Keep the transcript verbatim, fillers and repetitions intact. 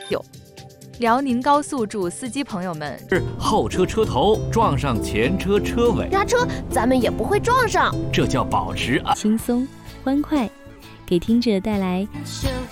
有。辽宁高速主司机朋友们， 是后车车头撞上前车车尾， 压车咱们也不会撞上， 这叫保持安轻松欢快，给听者带来